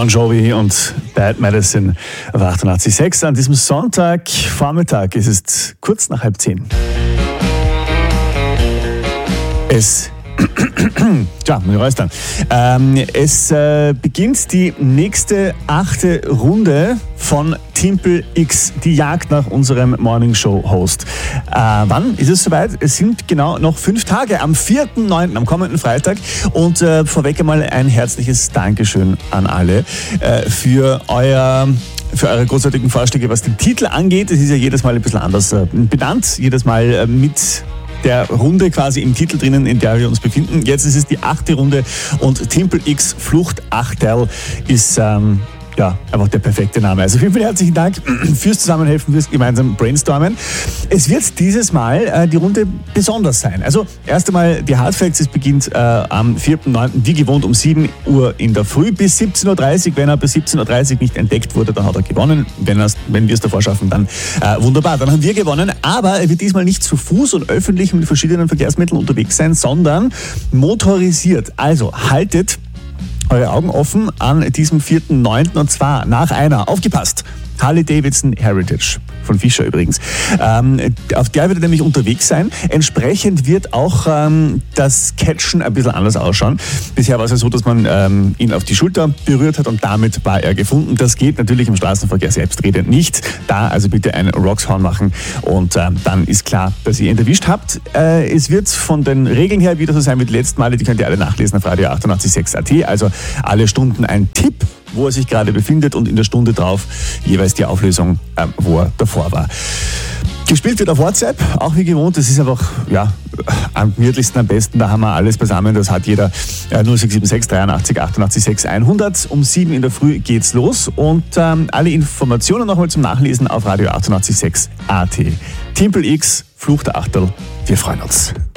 Bon Jovi und Bad Medicine auf 88.6. An diesem Sonntagvormittag ist es kurz nach 9:30. Es beginnt die nächste 8. Runde von Timpel X, die Jagd nach unserem Morning-Show-Host. Wann ist es soweit? Es sind genau noch 5 Tage, am 4.9., am kommenden Freitag. Und vorweg einmal ein herzliches Dankeschön an alle für eure großartigen Vorschläge, was den Titel angeht. Es ist ja jedes Mal ein bisschen anders benannt, jedes Mal mit der Runde quasi im Titel drinnen, in der wir uns befinden. Jetzt ist es die 8. Runde und Timpel X Flucht Achterl ist einfach der perfekte Name. Also vielen, vielen herzlichen Dank fürs Zusammenhelfen, fürs gemeinsam Brainstormen. Es wird dieses Mal die Runde besonders sein. Also erst einmal die Hardfacts. Es beginnt am 4.9. wie gewohnt um 7 Uhr in der Früh bis 17.30 Uhr. Wenn er bis 17.30 Uhr nicht entdeckt wurde, dann hat er gewonnen. Wenn wir es davor schaffen, dann wunderbar. Dann haben wir gewonnen. Aber er wird diesmal nicht zu Fuß und öffentlich mit verschiedenen Verkehrsmitteln unterwegs sein, sondern motorisiert. Also haltet eure Augen offen an diesem 4.9. und zwar nach einer, aufgepasst, Harley-Davidson Heritage von Fischer übrigens. Auf der wird er nämlich unterwegs sein. Entsprechend wird auch das Catchen ein bisschen anders ausschauen. Bisher war es ja so, dass man ihn auf die Schulter berührt hat und damit war er gefunden. Das geht natürlich im Straßenverkehr selbstredend nicht. Da also bitte ein Roxhorn machen und dann ist klar, dass ihr ihn erwischt habt. Es wird von den Regeln her wieder so sein wie die letzten Male. Die könnt ihr alle nachlesen auf Radio 88.6 AT. Also alle Stunden ein Tipp, wo er sich gerade befindet und in der Stunde drauf jeweils die Auflösung, wo er davor war. Gespielt wird auf WhatsApp, auch wie gewohnt. Das ist einfach, am gemütlichsten, am besten. Da haben wir alles beisammen. Das hat jeder 0676 83 88 6 100. Um 7 in der Früh geht's los. Und alle Informationen nochmal zum Nachlesen auf Radio 88.6 AT. Timpel X, Flucht der Achterl. Wir freuen uns.